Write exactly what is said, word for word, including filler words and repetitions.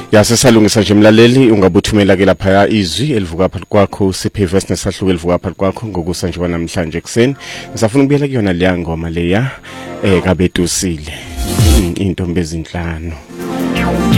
Yasesalungisa nje mlaleli ungabuthumela ke lapha izwi elivuka phakathi kwakho sipheverse nesahluko elivuka phakathi kwakho ngokusa nje namhlanje ekseni ngisafuna ukubuyela kuyona leya ngoma leya eh kabetusile intombi ezinhlanu